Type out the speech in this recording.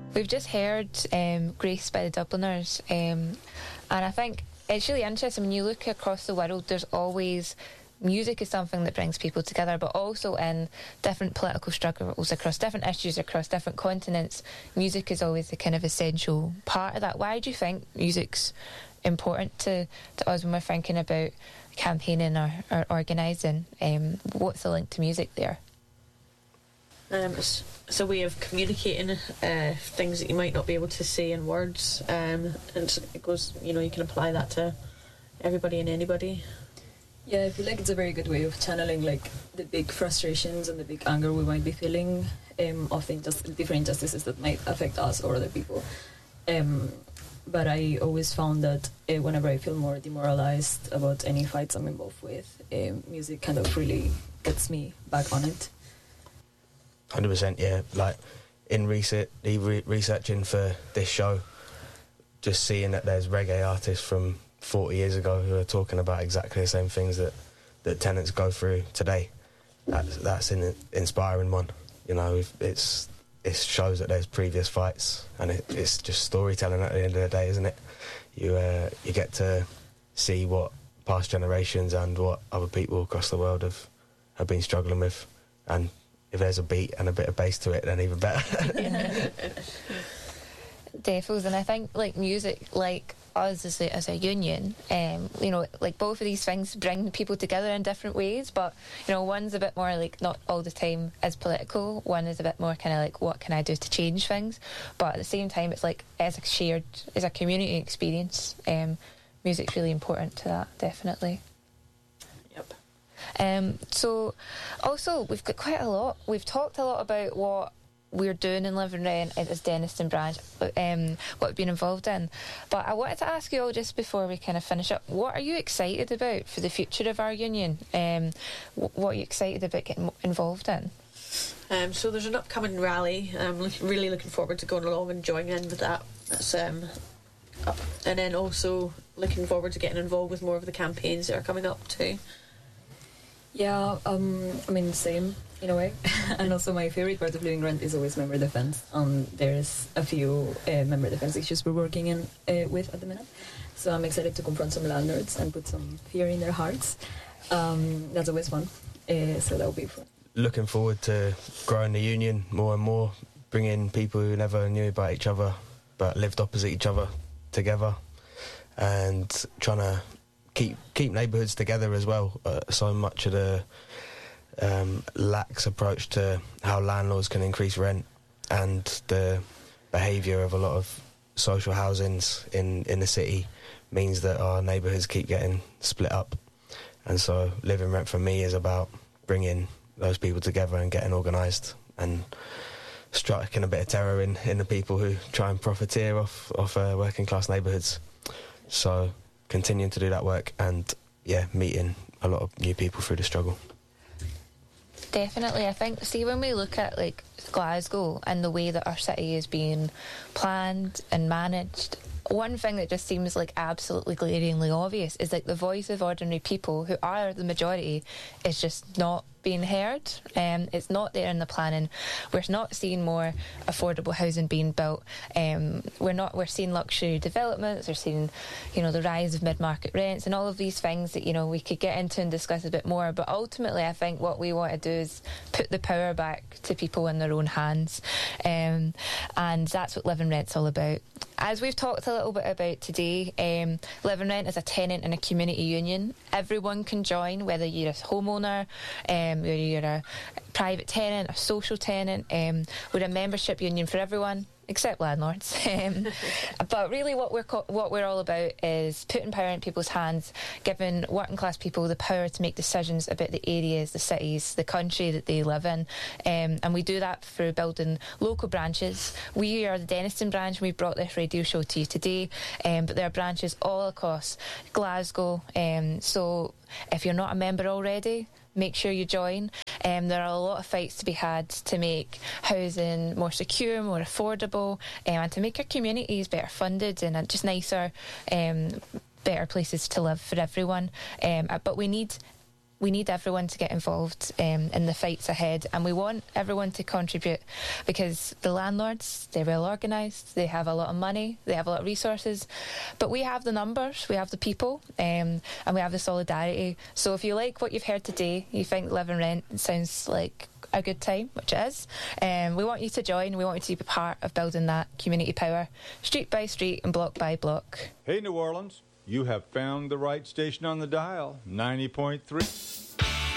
We've just heard Grace by the Dubliners, and I think it's really interesting when you look across the world. There's always music is something that brings people together, but also in different political struggles across different issues across different continents, music is always the kind of essential part of that. Why do you think music's important to us when we're thinking about campaigning or organising? What's the link to music there? It's a way of communicating things that you might not be able to say in words, and it goes, you can apply that to everybody and anybody. Yeah, I feel like it's a very good way of channeling like the big frustrations and the big anger we might be feeling of different injustices that might affect us or other people. But I always found that whenever I feel more demoralized about any fights I'm involved with, music kind of really gets me back on it. 100%, yeah. Like in researching for this show, just seeing that there's reggae artists from 40 years ago who are talking about exactly the same things that tenants go through today. That's an inspiring one. It shows that there's previous fights, and it's just storytelling at the end of the day, isn't it? You get to see what past generations and what other people across the world have been struggling with, and if there's a beat and a bit of bass to it, then even better. Defos, and I think like music, like us as a union, like both of these things bring people together in different ways, but one's a bit more like not all the time as political, one is a bit more kind of like what can I do to change things, but at the same time it's like as a community experience. Music's really important to that, definitely. So also we've got quite a lot, we've talked a lot about what we're doing in Live and Rent as Dennistoun branch, what we've been involved in, but I wanted to ask you all just before we kind of finish up, what are you excited about for the future of our union? What are you excited about getting involved in? So there's an upcoming rally. I'm really looking forward to going along and joining in with that. That's and then also looking forward to getting involved with more of the campaigns that are coming up too. Yeah, same in a way. And also my favourite part of Living Rent is always member defence. There's a few member defence issues we're working with at the minute. So I'm excited to confront some landlords and put some fear in their hearts. That's always fun. So that will be fun. Looking forward to growing the union more and more, bringing people who never knew about each other but lived opposite each other together, and trying to keep neighbourhoods together as well. So much of the lax approach to how landlords can increase rent and the behaviour of a lot of social housings in the city means that our neighbourhoods keep getting split up. And so Live and Rent for me is about bringing those people together and getting organised and striking a bit of terror in the people who try and profiteer off working class neighbourhoods. So continuing to do that work and meeting a lot of new people through the struggle. Definitely. I think, see, when we look at like Glasgow and the way that our city is being planned and managed, one thing that just seems like absolutely glaringly obvious is like the voice of ordinary people, who are the majority, is just not being heard. It's not there in the planning. We're not seeing more affordable housing being built. We're seeing luxury developments. We're seeing, the rise of mid-market rents and all of these things that we could get into and discuss a bit more. But ultimately, I think what we want to do is put the power back to people in their own hands, and that's what Live and Rent's all about. As we've talked a little bit about today, Live and Rent is a tenant in a community union. Everyone can join, whether you're a homeowner, whether you're a private tenant, a social tenant. We're a membership union for everyone except landlords. But really what we're all about is putting power in people's hands, giving working class people the power to make decisions about the areas, the cities, the country that they live in. And we do that through building local branches. We are the Dennistoun branch. We brought this radio show to you today, but there are branches all across Glasgow. So if you're not a member already, make sure you join. There are a lot of fights to be had to make housing more secure, more affordable, and to make our communities better funded and just nicer, better places to live for everyone. But we need we need everyone to get involved in the fights ahead, and we want everyone to contribute, because the landlords, they're well organised, they have a lot of money, they have a lot of resources, but we have the numbers, we have the people, and we have the solidarity. So if you like what you've heard today, you think Live and Rent sounds like a good time, which it is, we want you to join. We want you to be part of building that community power, street by street and block by block. Hey, New Orleans, you have found the right station on the dial, 90.3.